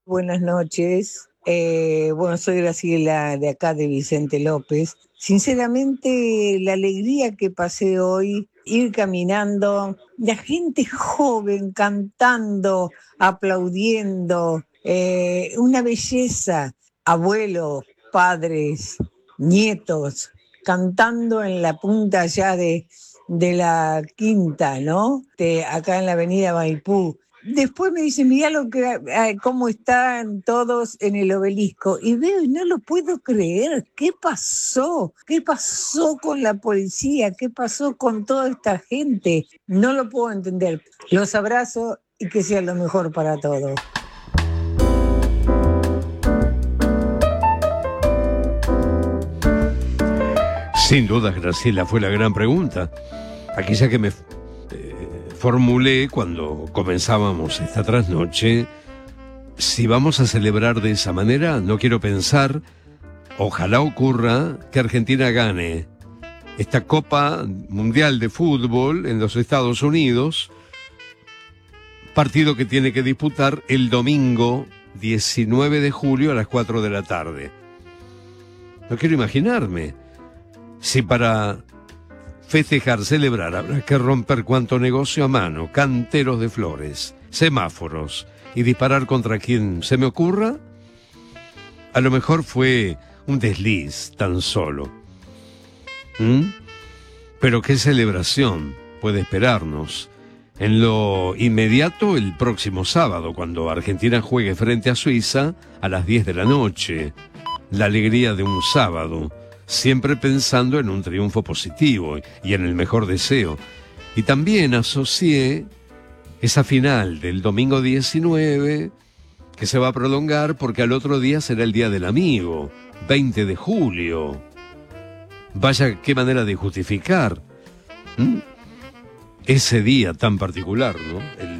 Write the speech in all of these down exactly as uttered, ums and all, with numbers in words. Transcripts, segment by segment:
Buenas noches. Eh, bueno, soy Graciela de acá de Vicente López. Sinceramente, la alegría que pasé hoy, ir caminando, la gente joven cantando, aplaudiendo, eh, una belleza, abuelos, padres, nietos, cantando en la punta ya de, de la quinta, ¿no? De, acá en la avenida Maipú. Después me dicen, mirá lo que, eh, cómo están todos en el obelisco. Y veo y no lo puedo creer. ¿Qué pasó? ¿Qué pasó con la policía? ¿Qué pasó con toda esta gente? No lo puedo entender. Los abrazo y que sea lo mejor para todos. Sin duda, Graciela, fue la gran pregunta. Aquella que me eh, formulé cuando comenzábamos esta trasnoche. Si vamos a celebrar de esa manera, no quiero pensar, ojalá ocurra que Argentina gane esta Copa Mundial de Fútbol en los Estados Unidos, partido que tiene que disputar el domingo diecinueve de julio a las cuatro de la tarde. No quiero imaginarme si para festejar, celebrar, habrá que romper cuanto negocio a mano, canteros de flores, semáforos y disparar contra quien se me ocurra. A lo mejor fue un desliz tan solo. ¿Mm? Pero qué celebración puede esperarnos en lo inmediato el próximo sábado, cuando Argentina juegue frente a Suiza a las diez de la noche. La alegría de un sábado, siempre pensando en un triunfo positivo y en el mejor deseo. Y también asocié esa final del domingo diecinueve, que se va a prolongar porque al otro día será el Día del Amigo, veinte de julio. Vaya qué manera de justificar ¿Mm? ese día tan particular, ¿no? El,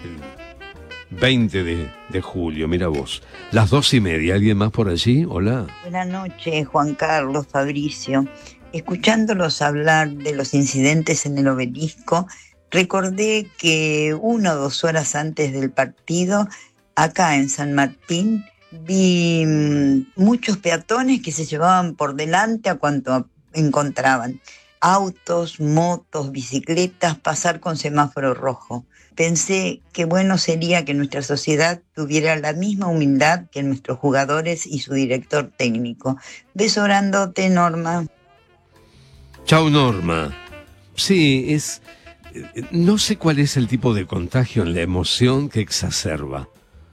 el veinte de julio, mira vos. Las dos y media, ¿alguien más por allí? Hola. Buenas noches, Juan Carlos, Fabricio. Escuchándolos hablar de los incidentes en el obelisco, recordé que una o dos horas antes del partido, acá en San Martín, vi muchos peatones que se llevaban por delante a cuanto encontraban. Autos, motos, bicicletas, pasar con semáforo rojo. Pensé que bueno sería que nuestra sociedad tuviera la misma humildad que nuestros jugadores y su director técnico. Beso grandote, Norma. Chau, Norma. Sí, es... No sé cuál es el tipo de contagio en la emoción que exacerba.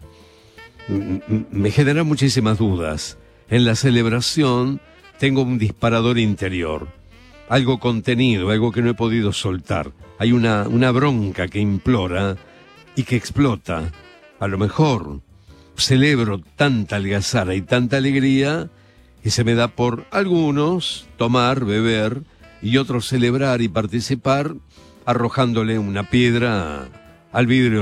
Me genera muchísimas dudas. En la celebración tengo un disparador interior, algo contenido, algo que no he podido soltar. Hay una, una bronca que implora y que explota. A lo mejor celebro tanta algazara y tanta alegría y se me da por algunos tomar, beber y otros celebrar y participar arrojándole una piedra al vidrio